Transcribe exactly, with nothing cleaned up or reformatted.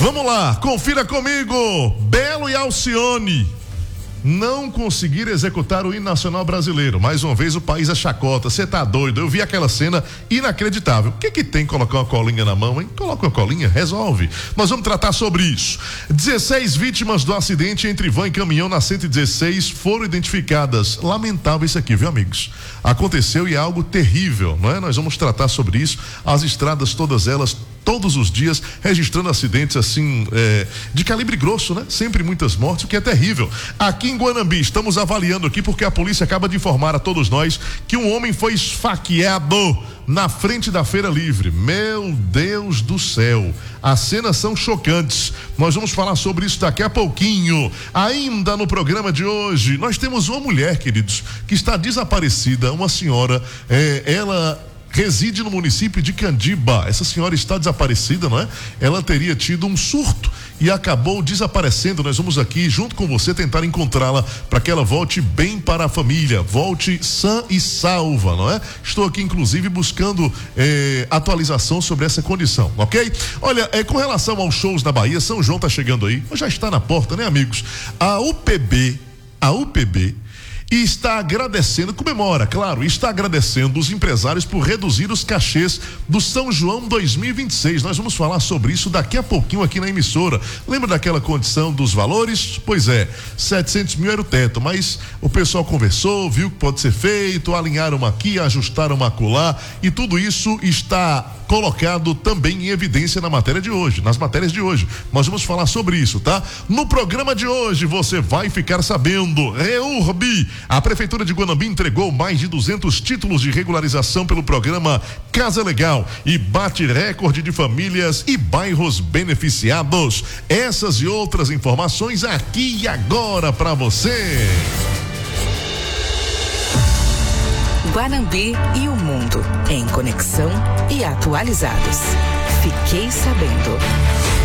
Vamos lá, confira comigo. Belo e Alcione não conseguiram executar o hino nacional brasileiro. Mais uma vez o país é chacota. Você tá doido? Eu vi aquela cena inacreditável. O que que tem colocar uma colinha na mão, hein? Coloca uma colinha, resolve. Nós vamos tratar sobre isso. dezesseis vítimas do acidente entre van e caminhão na cento e dezesseis foram identificadas. Lamentável isso aqui, viu, amigos? Aconteceu e é algo terrível, não é? Nós vamos tratar sobre isso. As estradas, todas elas, todos os dias, registrando acidentes assim, é, de calibre grosso, né? Sempre muitas mortes, o que é terrível. Aqui em Guanambi, estamos avaliando aqui porque a polícia acaba de informar a todos nós que um homem foi esfaqueado na frente da Feira Livre. Meu Deus do céu, as cenas são chocantes. Nós vamos falar sobre isso daqui a pouquinho. Ainda no programa de hoje, nós temos uma mulher, queridos, que está desaparecida, uma senhora, é, ela reside no município de Candiba. Essa senhora está desaparecida, não é? Ela teria tido um surto e acabou desaparecendo. Nós vamos aqui, junto com você, tentar encontrá-la para que ela volte bem para a família, volte sã e salva, não é? Estou aqui, inclusive, buscando eh, atualização sobre essa condição, ok? Olha, eh, com relação aos shows na Bahia, São João tá chegando aí, já está na porta, né, amigos? A U P B, a U P B e está agradecendo, comemora, claro, está agradecendo os empresários por reduzir os cachês do São João dois mil e vinte e seis. Nós vamos falar sobre isso daqui a pouquinho aqui na emissora. Lembra daquela condição dos valores? Pois é, setecentos mil era o teto, mas o pessoal conversou, viu que pode ser feito, alinharam aqui, ajustaram acolá, e tudo isso está colocado também em evidência na matéria de hoje, nas matérias de hoje. Nós vamos falar sobre isso, tá? No programa de hoje você vai ficar sabendo. REURB, a Prefeitura de Guanambi entregou mais de duzentos títulos de regularização pelo programa Casa Legal e bate recorde de famílias e bairros beneficiados. Essas e outras informações aqui e agora para você. Guanambi e o mundo em conexão e atualizados. Fiquei sabendo.